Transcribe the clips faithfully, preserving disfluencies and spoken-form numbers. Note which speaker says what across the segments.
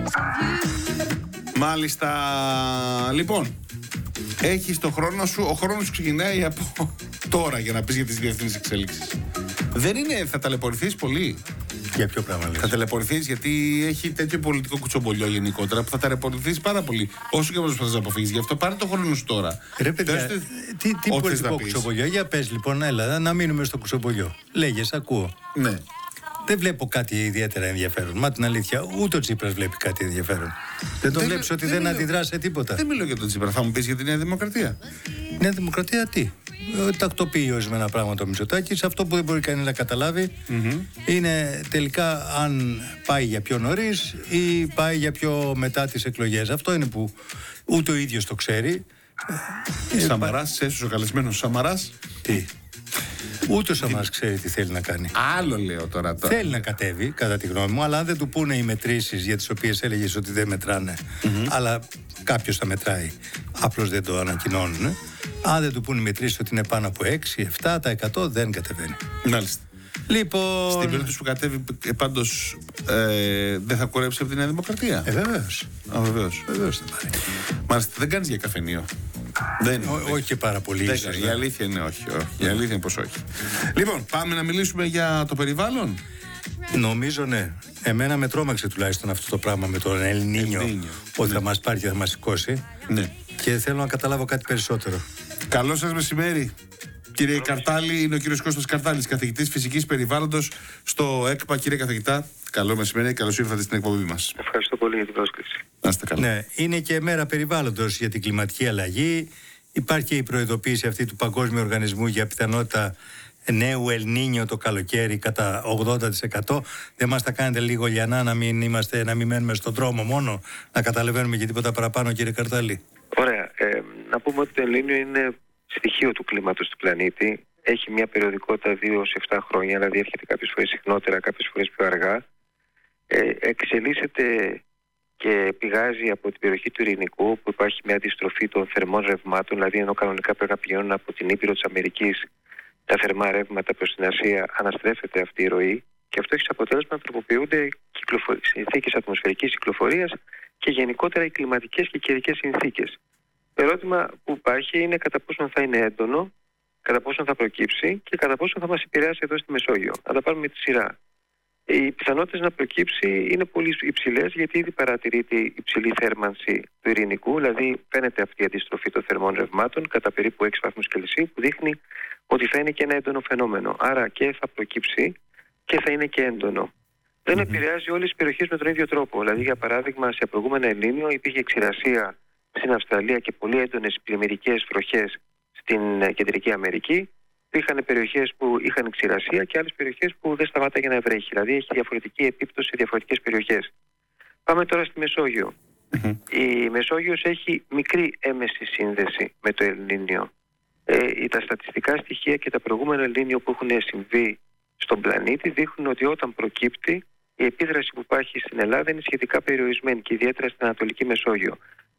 Speaker 1: Μάλιστα. Λοιπόν, έχεις το χρόνο σου. Ο χρόνος σου ξεκινάει από τώρα για να πεις για τις διεθνείς εξέλιξεις. Δεν είναι, θα ταλαιπωρηθείς πολύ.
Speaker 2: Για ποιο πράγμα λες?
Speaker 1: Θα ταλαιπωρηθείς γιατί έχει τέτοιο πολιτικό κουτσομπολιό γενικότερα που θα ταλαιπωρηθείς πάρα πολύ. Όσο και προσπαθείς να αποφύγεις. Γι' αυτό πάρε το χρόνο σου τώρα.
Speaker 2: Ρε παιδιά, τι, τι, τι πολιτικό κουτσομπολιό? Για πες λοιπόν, έλα, να μείνουμε στο κουτσομπολιό. Λέγες, ακούω.
Speaker 1: Ναι.
Speaker 2: Δεν βλέπω κάτι ιδιαίτερα ενδιαφέρον. Μα την αλήθεια, ούτε ο Τσίπρας βλέπει κάτι ενδιαφέρον. Δεν τον βλέπεις ότι δεν, δεν αντιδρά σε τίποτα?
Speaker 1: Δεν μιλώ για τον Τσίπρα. Θα μου πεις για τη Νέα Δημοκρατία.
Speaker 2: Νέα Δημοκρατία τι? Τακτοποιεί ορισμένα πράγματα ο Μητσοτάκης. Αυτό που δεν μπορεί κανείς να καταλάβει mm-hmm. είναι τελικά αν πάει για πιο νωρίς ή πάει για πιο μετά τις εκλογές. Αυτό είναι που ούτε ο ίδιος το ξέρει.
Speaker 1: Σαμαράς, έσως ο καλεσμένος Σαμαράς.
Speaker 2: Τι? Ούτε ο Σαμαράς ξέρει τι θέλει να κάνει.
Speaker 1: Άλλο λέω τώρα. τώρα.
Speaker 2: Θέλει να κατέβει, κατά τη γνώμη μου, αλλά αν δεν του πούνε οι μετρήσεις για τις οποίες έλεγες ότι δεν μετράνε, mm-hmm. αλλά κάποιος θα μετράει, απλώς δεν το ανακοινώνουν. Ε? Αν δεν του πούνε οι μετρήσεις ότι είναι πάνω από έξι επτά τοις εκατό, δεν κατεβαίνει.
Speaker 1: Μάλιστα.
Speaker 2: Λοιπόν...
Speaker 1: Στην περίπτωση που κατέβει, πάντως ε, δεν θα κουρέψει από τη Νέα Δημοκρατία.
Speaker 2: Ε, βεβαίως.
Speaker 1: Α, βεβαίως.
Speaker 2: Βεβαίως θα πάρει.
Speaker 1: Μάλιστα, δεν κάνεις για καφενείο. Δεν είναι.
Speaker 2: Ό, όχι και πάρα πολύ.
Speaker 1: Δεν
Speaker 2: ίσως,
Speaker 1: η αλήθεια είναι όχι, όχι. Η αλήθεια είναι πως όχι. Λοιπόν, πάμε να μιλήσουμε για το περιβάλλον.
Speaker 2: Νομίζω ναι. Εμένα με τρόμαξε τουλάχιστον αυτό το πράγμα με τον Ελ Νίνιο, ότι ναι. θα μας πάρει και θα μας σηκώσει.
Speaker 1: Ναι.
Speaker 2: Και θέλω να καταλάβω κάτι περισσότερο.
Speaker 1: Καλό σας μεσημέρι. Κύριε Καρτάλη, είναι ο κύριος Κώστας Καρτάλης, καθηγητής φυσικής περιβάλλοντος στο ΕΚΠΑ. Κύριε καθηγητά, καλό μεσημέρι, καλώς ήρθατε στην εκπομπή μας.
Speaker 3: Ευχαριστώ πολύ για την πρόσκληση.
Speaker 1: Να είστε καλά.
Speaker 2: Ναι, είναι και μέρα περιβάλλοντος για την κλιματική αλλαγή. Υπάρχει και η προειδοποίηση αυτή του Παγκόσμιου Οργανισμού για πιθανότητα νέου Ελ Νίνιο το καλοκαίρι κατά ογδόντα τοις εκατό. Δεν μας τα κάνετε λίγο λιανά να μην, είμαστε, να μην μένουμε στον δρόμο μόνο, να καταλαβαίνουμε και τίποτα παραπάνω, κύριε Καρτάλη?
Speaker 3: Ωραία. Ε, να πούμε ότι το Ελ Νίνιο είναι στοιχείο του κλίματος του πλανήτη. Έχει μια περιοδικότητα δύο έως επτά χρόνια, δηλαδή έρχεται κάποιες φορές συχνότερα, κάποιες φορές πιο αργά. Ε, εξελίσσεται και πηγάζει από την περιοχή του Ειρηνικού, που υπάρχει μια αντιστροφή των θερμών ρευμάτων, δηλαδή ενώ κανονικά πρέπει να πηγαίνουν από την Ήπειρο της Αμερικής τα θερμά ρεύματα προς την Ασία, αναστρέφεται αυτή η ροή και αυτό έχει σαν αποτέλεσμα να τροποποιούνται συνθήκες ατμοσφαιρικής κυκλοφορίας και γενικότερα οι κλιματικές και καιρικές συνθήκες. Το ερώτημα που υπάρχει είναι κατά πόσο θα είναι έντονο, κατά πόσο θα προκύψει και κατά πόσο θα μας επηρεάσει εδώ στη Μεσόγειο. Να τα πάρουμε με τη σειρά. Οι πιθανότητες να προκύψει είναι πολύ υψηλές, γιατί ήδη παρατηρείται η υψηλή θέρμανση του Ειρηνικού, δηλαδή φαίνεται αυτή η αντιστροφή των θερμών ρευμάτων κατά περίπου έξι βαθμούς Κελσίου, που δείχνει ότι θα είναι και ένα έντονο φαινόμενο. Άρα και θα προκύψει και θα είναι και έντονο. Δεν mm-hmm. επηρεάζει όλες τις περιοχές με τον ίδιο τρόπο. Δηλαδή, για παράδειγμα, σε προηγούμενα Ελ Νίνιο υπήρχε ξηρασία στην Αυστραλία και πολύ έντονες πλημμυρικές βροχές στην Κεντρική Αμερική. Υπήρχαν περιοχές που είχαν ξηρασία και άλλες περιοχές που δεν σταμάταγε να βρέχει. Δηλαδή έχει διαφορετική επίπτωση σε διαφορετικές περιοχές. Πάμε τώρα στη Μεσόγειο. Mm-hmm. Η Μεσόγειος έχει μικρή έμεση σύνδεση με το Ελ Νίνιο. Ε, τα στατιστικά στοιχεία και τα προηγούμενα Ελ Νίνιο που έχουν συμβεί στον πλανήτη δείχνουν ότι όταν προκύπτει, η επίδραση που υπάρχει στην Ελλάδα είναι σχετικά περιορισμένη και ιδιαίτερα στην Ανατολική Μεσόγειο.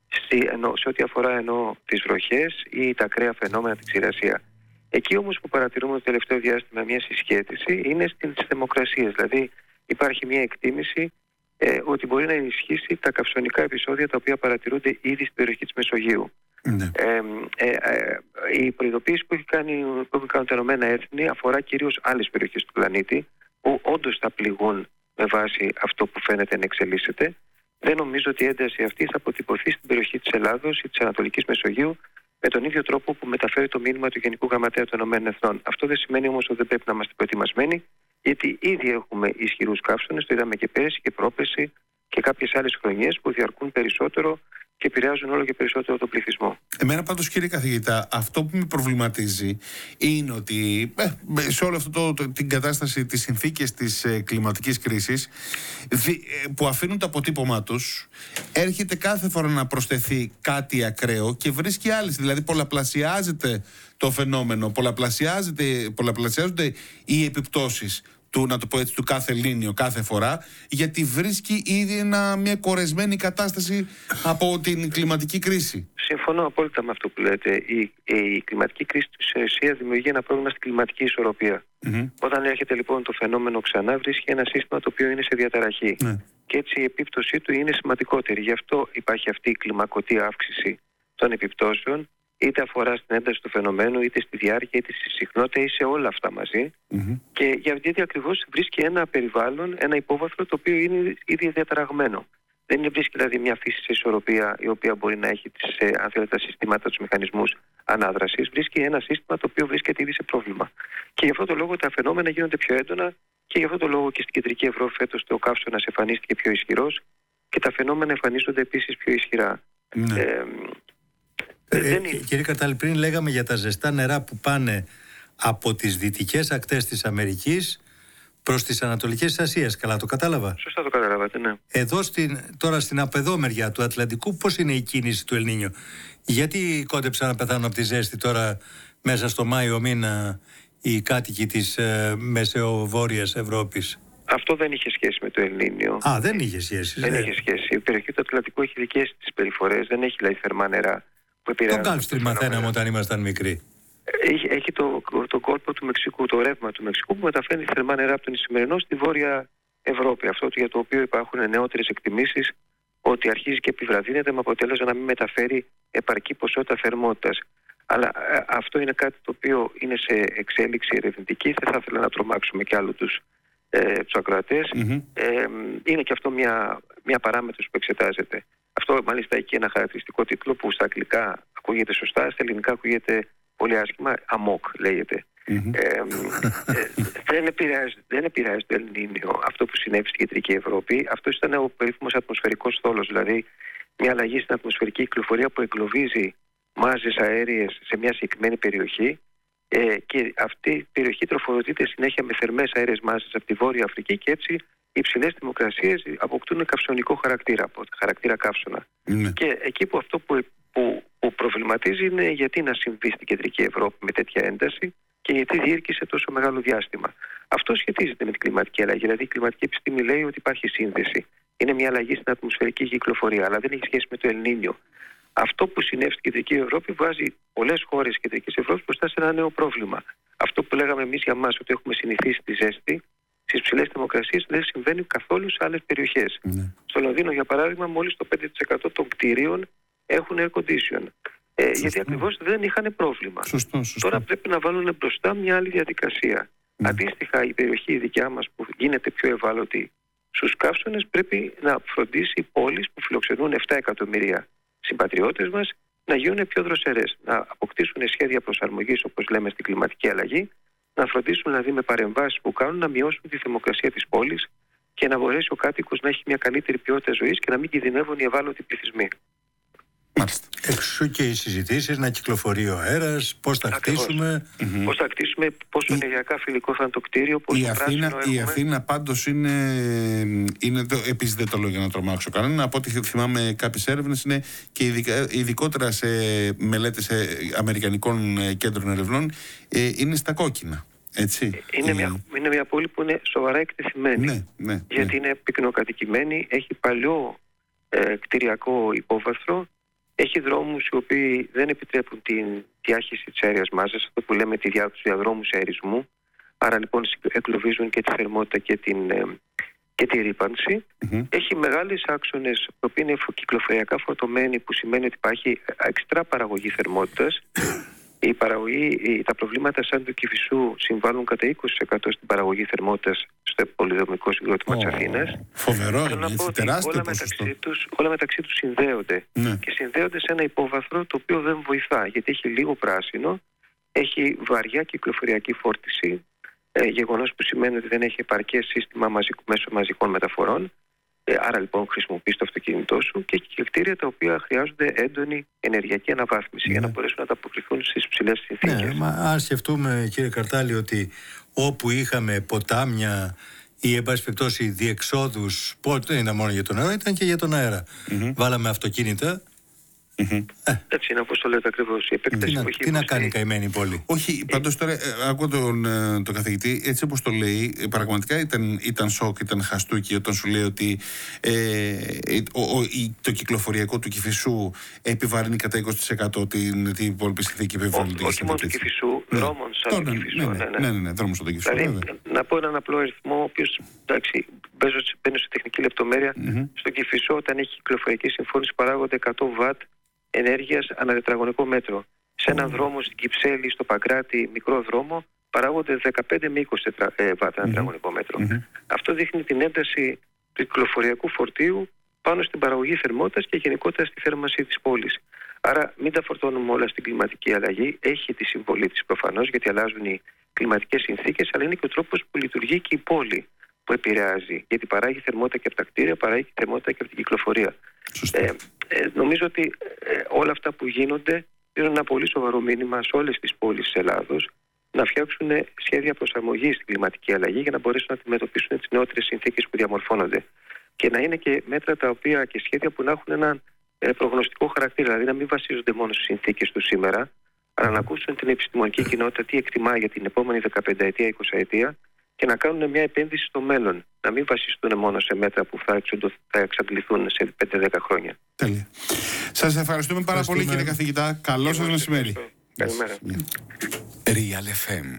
Speaker 3: Σε ό,τι αφορά ενώ τις βροχές ή τα ακραία φαινόμενα, την ξηρασία. Εκεί όμως που παρατηρούμε το τελευταίο διάστημα μια συσχέτιση είναι στις θερμοκρασίες. Δηλαδή υπάρχει μια εκτίμηση ε, ότι μπορεί να ενισχύσει τα καυσονικά επεισόδια τα οποία παρατηρούνται ήδη στην περιοχή της Μεσογείου. Ναι. Ε, ε, ε, η προειδοποίηση που έχει κάνει, που έχουν κάνει τα Ηνωμένα Έθνη αφορά κυρίως άλλες περιοχές του πλανήτη που όντως θα πληγούν με βάση αυτό που φαίνεται να εξελίσσεται. Δεν νομίζω ότι η ένταση αυτή θα αποτυπωθεί στην περιοχή της Ελλάδος ή της Ανατολικής Μεσογείου με τον ίδιο τρόπο που μεταφέρει το μήνυμα του Γενικού Γραμματέα των ΗΠΑ. Αυτό δεν σημαίνει όμως ότι δεν πρέπει να είμαστε προετοιμασμένοι, γιατί ήδη έχουμε ισχυρούς καύσωνες, το είδαμε και πέρυσι και πρόπερσι και κάποιες άλλες χρονιές που διαρκούν περισσότερο και επηρεάζουν όλο και περισσότερο τον πληθυσμό.
Speaker 1: Εμένα πάντως, κύριε καθηγητά, αυτό που με προβληματίζει είναι ότι ε, σε όλη αυτή το, το, την κατάσταση, τις συνθήκες της ε, κλιματικής κρίσης δι, ε, που αφήνουν το αποτύπωμά τους, έρχεται κάθε φορά να προσθεθεί κάτι ακραίο και βρίσκει άλλες. Δηλαδή πολλαπλασιάζεται το φαινόμενο, πολλαπλασιάζεται, πολλαπλασιάζονται οι επιπτώσεις του, να το πω έτσι, του κάθε Λίνιο κάθε φορά, γιατί βρίσκει ήδη ένα, μια κορεσμένη κατάσταση από την κλιματική κρίση.
Speaker 3: Συμφωνώ απόλυτα με αυτό που λέτε. Η, η κλιματική κρίση της ουσία δημιουργεί ένα πρόβλημα στην κλιματική ισορροπία. Mm-hmm. Όταν έρχεται λοιπόν το φαινόμενο ξανά, βρίσκει ένα σύστημα το οποίο είναι σε διαταραχή. Mm. και έτσι η επίπτωσή του είναι σημαντικότερη. Γι' αυτό υπάρχει αυτή η κλιμακωτή αύξηση των επιπτώσεων, είτε αφορά στην ένταση του φαινομένου, είτε στη διάρκεια, είτε στη συχνότητα, ή σε όλα αυτά μαζί. Mm-hmm. Και γιατί ακριβώς βρίσκει ένα περιβάλλον, ένα υπόβαθρο το οποίο είναι ήδη διαταραγμένο. Δεν είναι βρίσκει δηλαδή μια φύση σε ισορροπία, η οποία μπορεί να έχει τις, αν θέλετε, τα συστήματα, τους μηχανισμούς ανάδρασης. Βρίσκει ένα σύστημα το οποίο βρίσκεται ήδη σε πρόβλημα. Και γι' αυτό το λόγο τα φαινόμενα γίνονται πιο έντονα, και γι' αυτό το λόγο και στην Κεντρική Ευρώπη φέτος το καύσωνας εμφανίστηκε πιο ισχυρός και τα φαινόμενα εμφανίζονται επίσης πιο ισχυρά.
Speaker 2: Ναι. Ε, ε, ε, είναι... Κύριε Καρτάλη, πριν λέγαμε για τα ζεστά νερά που πάνε από τις δυτικές ακτές της Αμερικής προς τις ανατολικές της Ασίας. Καλά το κατάλαβα?
Speaker 3: Σωστά το καταλάβατε, ναι.
Speaker 2: Εδώ στην, τώρα στην απεδόμερια του Ατλαντικού πώς είναι η κίνηση του Ελνίνιο? Γιατί κόντεψαν να πεθάνουν από τη ζέστη τώρα μέσα στο Μάιο μήνα οι κάτοικοι της ε, μεσαιοβόρειας Ευρώπης?
Speaker 3: Αυτό δεν είχε σχέση με το Ελνίνιο.
Speaker 2: Α, δεν είχε σχέση.
Speaker 3: Δεν
Speaker 2: δε.
Speaker 3: είχε σχέση. Η περιοχή του Ατλαντικού έχει δικές της περιφορές, δεν έχει δηλαδή θερμά νερά που επηρεάζουν.
Speaker 2: Το Gulf Stream μαθαίναμε όταν ήμασταν μικροί.
Speaker 3: Έχει, έχει το, το κόλπο του Μεξικού, το ρεύμα του Μεξικού που μεταφέρει θερμά νερά από τον Ισημερινό στη Βόρεια Ευρώπη. Αυτό για το οποίο υπάρχουν νεότερες εκτιμήσεις ότι αρχίζει και επιβραδύνεται με αποτέλεσμα να μην μεταφέρει επαρκή ποσότητα θερμότητας. Αλλά ε, αυτό είναι κάτι το οποίο είναι σε εξέλιξη ερευνητική. Δεν θα ήθελα να τρομάξουμε κι άλλο τους, ε, τους ακροατές. Mm-hmm. Ε, είναι και αυτό μια, μια παράμετρος που εξετάζεται. Αυτό μάλιστα έχει ένα χαρακτηριστικό τίτλο που στα αγγλικά ακούγεται σωστά, στα ελληνικά ακούγεται πολύ άσχημα, αμόκ λέγεται. Mm-hmm. Ε, ε, δεν, επηρεάζει, δεν επηρεάζει το Ελνίνιο αυτό που συνέβη στην Κεντρική Ευρώπη. Αυτό ήταν ο περίφημος ατμοσφαιρικός στόλος, δηλαδή μια αλλαγή στην ατμοσφαιρική κυκλοφορία που εγκλωβίζει μάζες αέριες σε μια συγκεκριμένη περιοχή, ε, και αυτή η περιοχή τροφοδοτείται συνέχεια με θερμές αέριες μάζες από τη Βόρεια Αφρική, και έτσι οι υψηλές θερμοκρασίες αποκτούν καυσονικό χαρακτήρα, χαρακτήρα καύσωνα. Mm. Και εκεί που αυτό που, που, που προβληματίζει είναι γιατί να συμβεί στην Κεντρική Ευρώπη με τέτοια ένταση και γιατί διήρκησε τόσο μεγάλο διάστημα. Αυτό σχετίζεται με την κλιματική αλλαγή. Δηλαδή η κλιματική επιστήμη λέει ότι υπάρχει σύνδεση. Είναι μια αλλαγή στην ατμοσφαιρική κυκλοφορία, αλλά δεν έχει σχέση με το Ελνίνιο. Αυτό που συνέβη στην Κεντρική Ευρώπη βάζει πολλές χώρες της Κεντρικής Ευρώπης μπροστά σε ένα νέο πρόβλημα. Αυτό που λέγαμε εμείς για μας ότι έχουμε συνηθίσει τη ζέστη, στις ψηλές θερμοκρασίες δεν συμβαίνει καθόλου σε άλλες περιοχές. Mm. Στο Λονδίνο, για παράδειγμα, μόλις το πέντε τοις εκατό των κτηρίων έχουν air condition. Ε, γιατί ακριβώς δεν είχαν πρόβλημα.
Speaker 1: Σωστό, σωστό.
Speaker 3: Τώρα πρέπει να βάλουν μπροστά μια άλλη διαδικασία. Mm. Αντίστοιχα, η περιοχή η δικιά μας που γίνεται πιο ευάλωτη στους καύσωνες πρέπει να φροντίσει πόλεις που φιλοξενούν επτά εκατομμύρια συμπατριώτες μας να γίνουν πιο δροσερές, να αποκτήσουν σχέδια προσαρμογής, όπως λέμε, στην κλιματική αλλαγή, να φροντίσουν δηλαδή με παρεμβάσεις που κάνουν να μειώσουν τη θερμοκρασία της πόλης και να μπορέσει ο κάτοικος να έχει μια καλύτερη ποιότητα ζωής και να μην κινδυνεύουν οι ευάλωτοι πληθυσμοί.
Speaker 2: Μάλιστα. Εξού και οι συζητήσεις, να κυκλοφορεί ο αέρας, πώς θα χτίσουμε.
Speaker 3: Mm-hmm. Πώς θα χτίσουμε, πόσο ενεργειακά φιλικό θα είναι το κτίριο, πόσο
Speaker 1: η Αθήνα,
Speaker 3: πράσινο
Speaker 1: η Αθήνα πάντως είναι, είναι το, επίσης δεν το λέω για να τρομάξω κανέναν, από ό,τι θυμάμαι κάποιες έρευνες είναι και ειδικά, ειδικότερα σε μελέτες αμερικανικών κέντρων ερευνών, ε, είναι στα κόκκινα. Έτσι.
Speaker 3: Είναι, μια, είναι μια πόλη που είναι σοβαρά εκτεθειμένη,
Speaker 1: ναι, ναι,
Speaker 3: γιατί
Speaker 1: ναι.
Speaker 3: είναι πυκνοκατοικημένη, έχει παλιό ε, κτηριακό υπόβαθρο. Έχει δρόμους οι οποίοι δεν επιτρέπουν την διάχυση της αέριας μάζας, αυτό που λέμε τη διά, τους διαδρόμους αερισμού. Άρα λοιπόν εκλοβίζουν και τη θερμότητα και, την, και τη ρύπανση. Mm-hmm. Έχει μεγάλες άξονες που είναι κυκλοφοριακά φορτωμένοι, που σημαίνει ότι υπάρχει εξτρά παραγωγή θερμότητας. Η παραγωγή, τα προβλήματα σαν του Κηφισού συμβάλλουν κατά είκοσι τοις εκατό στην παραγωγή θερμότητας στο πολυδομικό συγκρότημα oh, της Αθήνας.
Speaker 1: Φοβερό, είναι έτσι, τεράστιο
Speaker 3: όλα
Speaker 1: ποσοστό.
Speaker 3: Μεταξύ τους, όλα μεταξύ τους συνδέονται ναι. και συνδέονται σε ένα υπόβαθρο το οποίο δεν βοηθά, γιατί έχει λίγο πράσινο, έχει βαριά κυκλοφοριακή φόρτιση, ε, γεγονός που σημαίνει ότι δεν έχει επαρκές σύστημα μαζικ, μέσω μαζικών μεταφορών. Ε, άρα λοιπόν χρησιμοποιείς το αυτοκίνητό σου και έχει και κτίρια τα οποία χρειάζονται έντονη ενεργειακή αναβάθμιση ναι. για να μπορέσουν να ανταποκριθούν στις ψηλές συνθήκες.
Speaker 2: Ναι, μα αν σκεφτούμε, κύριε Καρτάλη, ότι όπου είχαμε ποτάμια ή εν πάση περιπτώσει διεξόδους, πότε δεν ήταν μόνο για τον νερό, ήταν και για τον αέρα. Mm-hmm. Βάλαμε αυτοκίνητα.
Speaker 1: Mm-hmm.
Speaker 3: Ε. Έτσι είναι, όπως το λέτε ακριβώς. Η επέκταση
Speaker 2: τι
Speaker 3: που
Speaker 2: να,
Speaker 3: έχει
Speaker 2: τι να κάνει η καημένη πόλη.
Speaker 1: Όχι, πάντως τώρα ε, ακούω τον, τον καθηγητή, έτσι όπως το λέει, ε, πραγματικά ήταν, ήταν σοκ, ήταν χαστούκι όταν σου λέει ότι ε, ο, ο, η, το κυκλοφοριακό του Κηφισού επιβαρύνει κατά είκοσι τοις εκατό την, την υπόλοιπη συνθήκη επιβάλλοντος.
Speaker 3: Όχι μόνο του Κηφισού,
Speaker 1: ναι.
Speaker 3: δρόμων σαν το Κηφισού.
Speaker 1: Ναι, ναι, ναι, ναι, ναι, ναι, δρόμος σαν το Κηφισού.
Speaker 3: Δηλαδή, να πω έναν απλό αριθμό, ο οποίος, εντάξει, μπαίνω σε τεχνική λεπτομέρεια, mm-hmm. στο Κηφισό, όταν έχει κυκλοφοριακή συμφώνηση, παράγονται εκατό βατ ενέργειας ανά τετραγωνικό μέτρο. Σε έναν mm-hmm. δρόμο στην Κυψέλη, στο Παγκράτη, μικρό δρόμο, παράγονται δεκαπέντε με είκοσι βατ ανά τετραγωνικό μέτρο. Mm-hmm. Αυτό δείχνει την ένταση του κυκλοφοριακού φορτίου πάνω στην παραγωγή θερμότητας και γενικότερα στη θέρμανση της πόλης. Άρα μην τα φορτώνουμε όλα στην κλιματική αλλαγή. Έχει τη συμβολή της προφανώς, γιατί αλλάζουν οι κλιματικές συνθήκες, αλλά είναι και ο τρόπος που λειτουργεί και η πόλη που επηρεάζει. Γιατί παράγει θερμότητα και από τα κτίρια, παράγει θερμότητα και από την κυκλοφορία. Ε, ε, νομίζω ότι ε, όλα αυτά που γίνονται είναι ένα πολύ σοβαρό μήνυμα σε όλες τις πόλεις της Ελλάδος να φτιάξουν σχέδια προσαρμογής στην κλιματική αλλαγή για να μπορέσουν να αντιμετωπίσουν τις νεότερες συνθήκες που διαμορφώνονται. Και να είναι και μέτρα τα οποία και σχέδια που να έχουν έναν ε, προγνωστικό χαρακτήρα, δηλαδή να μην βασίζονται μόνο στις συνθήκες του σήμερα, αλλά να ακούσουν την επιστημονική κοινότητα τι εκτιμά για την επόμενη δεκαπενταετία, εικοσαετία και να κάνουν μια επένδυση στο μέλλον. Να μην βασιστούν μόνο σε μέτρα που θα, εξοντο, θα εξαντληθούν σε πέντε δέκα χρόνια.
Speaker 1: Τέλεια. Σας ευχαριστούμε πάρα πολύ, κύριε καθηγητά. Καλό σας μεσημέρι.
Speaker 3: Καλημέρα.
Speaker 4: Real εφ εμ.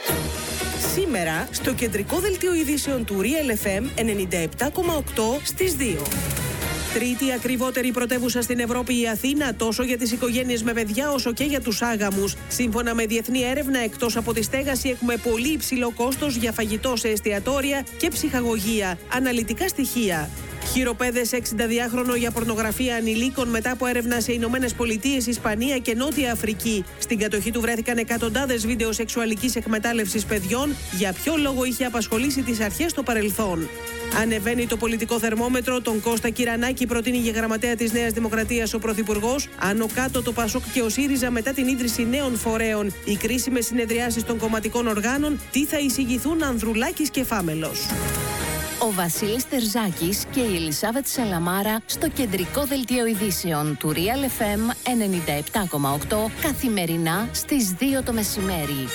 Speaker 5: Σήμερα στο κεντρικό δελτίο ειδήσεων του Real εφ εμ ενενήντα επτά κόμμα οκτώ στις δύο. Τρίτη ακριβότερη πρωτεύουσα στην Ευρώπη η Αθήνα, τόσο για τις οικογένειες με παιδιά όσο και για τους άγαμους. Σύμφωνα με διεθνή έρευνα, εκτός από τη στέγαση έχουμε πολύ υψηλό κόστος για φαγητό σε εστιατόρια και ψυχαγωγία. Αναλυτικά στοιχεία. Χειροπέδες εξηνταδυάχρονο για πορνογραφία ανηλίκων μετά από έρευνα σε Ηνωμένες Πολιτείες, Ισπανία και Νότια Αφρική. Στην κατοχή του βρέθηκαν εκατοντάδες βίντεο σεξουαλικής εκμετάλλευσης παιδιών. Για ποιο λόγο είχε απασχολήσει τις αρχές στο παρελθόν. Ανεβαίνει το πολιτικό θερμόμετρο. Τον Κώστα Κυρανάκη προτείνει για γραμματέα της Νέας Δημοκρατίας ο Πρωθυπουργός. Άνω κάτω το Πασόκ και ο ΣΥΡΙΖΑ μετά την ίδρυση νέων φορέων. Οι κρίσιμες συνεδριάσεις των κομματικών οργάνων. Τι θα εισηγηθούν Ανδρουλάκης και Φάμελος.
Speaker 6: Ο Βασίλης Τερζάκης και η Ελισάβετ Σαλαμάρα στο κεντρικό δελτίο ειδήσεων του Real εφ εμ ενενήντα επτά κόμμα οκτώ καθημερινά στις δύο το μεσημέρι.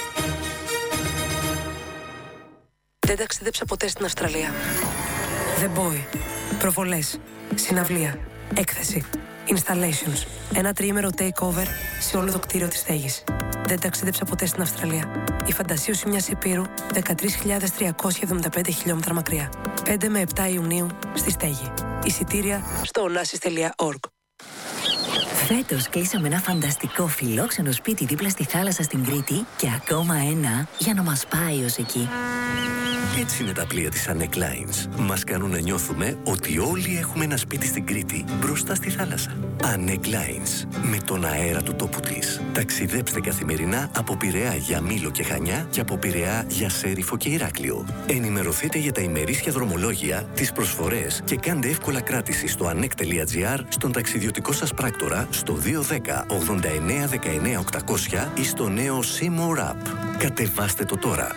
Speaker 7: Δεν ταξίδεψα ποτέ στην Αυστραλία. The Boy. Προβολές. Συναυλία. Έκθεση. Installations. Ένα τριήμερο takeover σε όλο το κτίριο της στέγης. Δεν ταξίδεψα ποτέ στην Αυστραλία. Η φαντασίωση μιας υπήρου δεκατρείς χιλιάδες τριακόσια εβδομήντα πέντε χιλιόμετρα μακριά. πέντε με επτά Ιουνίου στη στέγη. Εισιτήρια στο onassis τελεία org.
Speaker 8: Φέτος κλείσαμε ένα φανταστικό φιλόξενο σπίτι δίπλα στη θάλασσα στην Κρήτη και ακόμα ένα για να μας πάει ως εκεί.
Speaker 4: Έτσι είναι τα πλοία της Anec Lines. Μας κάνουν να νιώθουμε ότι όλοι έχουμε ένα σπίτι στην Κρήτη, μπροστά στη θάλασσα. Anec Lines. Με τον αέρα του τόπου της. Ταξιδέψτε καθημερινά από Πειραιά για Μήλο και Χανιά και από Πειραιά για Σέριφο και Ηράκλειο. Ενημερωθείτε για τα ημερήσια δρομολόγια, τις προσφορές και κάντε εύκολα κράτηση στο anec τελεία gr, στον ταξιδιωτικό σας πράκτορα, στο δύο ένα μηδέν ογδόντα εννέα δεκαεννέα οκτακόσια ή στο νέο Seymour App. Κατεβάστε το τώρα.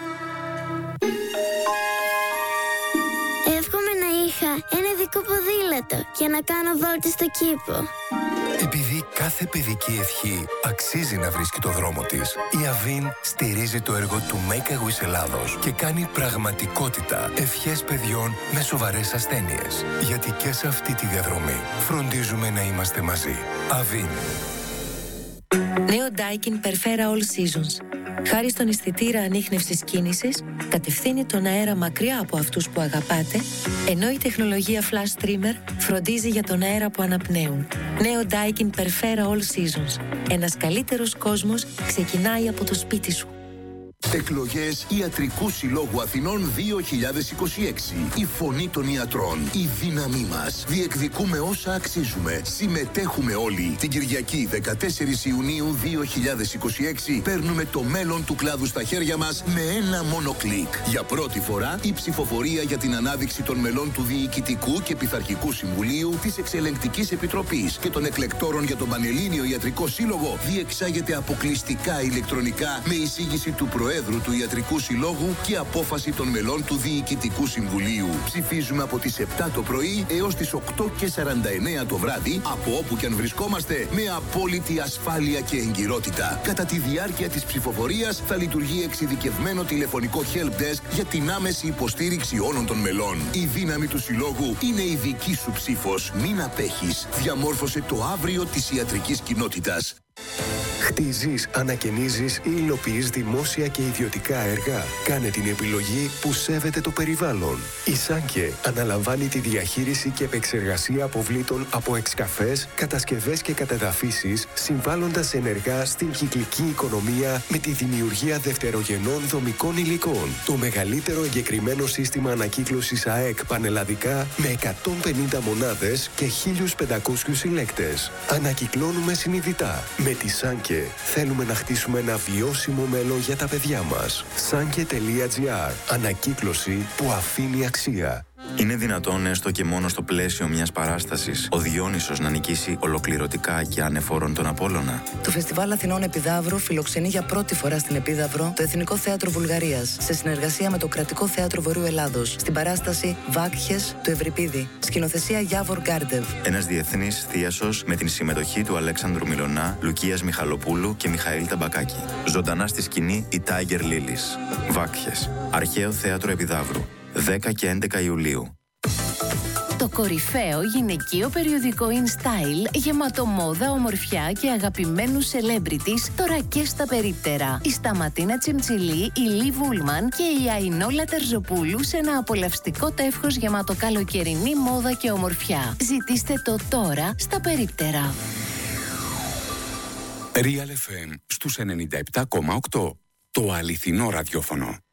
Speaker 9: Εύχομαι να είχα ένα ειδικό ποδήλατο για να κάνω βόλτες στο κήπο.
Speaker 10: Επειδή κάθε παιδική ευχή αξίζει να βρίσκει το δρόμο της, η Αβίν στηρίζει το έργο του Make a Wish Ελλάδος και κάνει πραγματικότητα ευχές παιδιών με σοβαρές ασθένειες. Γιατί και σε αυτή τη διαδρομή φροντίζουμε να είμαστε μαζί. Αβίν.
Speaker 11: Νέο Daikin Perfera All Seasons. Χάρη στον αισθητήρα ανίχνευσης κίνησης, κατευθύνει τον αέρα μακριά από αυτούς που αγαπάτε, ενώ η τεχνολογία Flash Trimmer φροντίζει για τον αέρα που αναπνέουν. Νέο Daikin Perfera All Seasons. Ένας καλύτερος κόσμος ξεκινάει από το σπίτι σου.
Speaker 12: Εκλογές Ιατρικού Συλλόγου Αθηνών δύο χιλιάδες είκοσι έξι. Η φωνή των ιατρών. Η δύναμή μας. Διεκδικούμε όσα αξίζουμε. Συμμετέχουμε όλοι. Την Κυριακή δεκατέσσερις Ιουνίου δύο χιλιάδες είκοσι έξι παίρνουμε το μέλλον του κλάδου στα χέρια μας με ένα μόνο κλικ. Για πρώτη φορά η ψηφοφορία για την ανάδειξη των μελών του Διοικητικού και Πειθαρχικού Συμβουλίου, της Εξελεγκτικής Επιτροπής και των εκλεκτόρων για τον Πανελλήνιο Ιατρικό Σύλλογο διεξάγεται αποκλειστικά ηλεκτρονικά με εισήγηση του Προέδρου του Ιατρικού Συλλόγου και απόφαση των μελών του Διοικητικού Συμβουλίου. Ψηφίζουμε από τις επτά το πρωί έως τις οκτώ και σαράντα εννέα το βράδυ, από όπου και αν βρισκόμαστε, με απόλυτη ασφάλεια και εγκυρότητα. Κατά τη διάρκεια της ψηφοφορίας θα λειτουργεί εξειδικευμένο τηλεφωνικό help desk για την άμεση υποστήριξη όλων των μελών. Η δύναμη του Συλλόγου είναι η δική σου ψήφος. Μην απέχεις. Διαμόρφωσε το αύριο της ιατρικής κοινότητας.
Speaker 13: Χτίζεις, ανακαινίζεις ή υλοποιείς δημόσια και ιδιωτικά έργα. Κάνε την επιλογή που σέβεται το περιβάλλον. Η Σάνκε αναλαμβάνει τη διαχείριση και επεξεργασία αποβλήτων από εξκαφές, κατασκευές και κατεδαφίσεις, συμβάλλοντας ενεργά στην κυκλική οικονομία με τη δημιουργία δευτερογενών δομικών υλικών. Το μεγαλύτερο εγκεκριμένο σύστημα ανακύκλωσης ΑΕΚ πανελλαδικά με εκατόν πενήντα μονάδες και χίλιους πεντακόσιους συλλέκτες. Ανακυκλώνουμε συνειδητά. Με τη Σάνκε θέλουμε να χτίσουμε ένα βιώσιμο μέλλον για τα παιδιά μας. Σάνκε τελεία τζι άρ. Ανακύκλωση που αφήνει αξία.
Speaker 14: Είναι δυνατόν έστω και μόνο στο πλαίσιο μιας παράστασης ο Διόνυσος να νικήσει ολοκληρωτικά και ανεφόρον τον Απόλλωνα?
Speaker 15: Το Φεστιβάλ Αθηνών Επιδαύρου φιλοξενεί για πρώτη φορά στην Επίδαυρο το Εθνικό Θέατρο Βουλγαρίας σε συνεργασία με το Κρατικό Θέατρο Βορείου Ελλάδος στην παράσταση Βάκχες του Ευρυπίδη. Σκηνοθεσία Γιάβορ Γκάρντεβ.
Speaker 14: Ένας διεθνής θίασος με την συμμετοχή του Αλέξανδρου Μιλωνά, Λουκίας Μιχαλοπούλου και Μιχαήλ Ταμπακάκη. Ζωντανά στη σκηνή η Tiger Lilies. Βάκχες. Αρχαίο Θέατρο Επιδαύρου. δέκα και έντεκα Ιουλίου.
Speaker 6: Το κορυφαίο γυναικείο περιοδικό InStyle γεμάτο μόδα, ομορφιά και αγαπημένους celebrities τώρα και στα περίπτερα. Η Σταματίνα Τσιμτσιλή, η Λι Βούλμαν και η Αϊνόλα Τερζοπούλου σε ένα απολαυστικό τεύχος γεμάτο καλοκαιρινή μόδα και ομορφιά. Ζητήστε το τώρα στα περίπτερα.
Speaker 16: Real εφ εμ στους ενενήντα επτά κόμμα οκτώ. Το αληθινό ραδιόφωνο.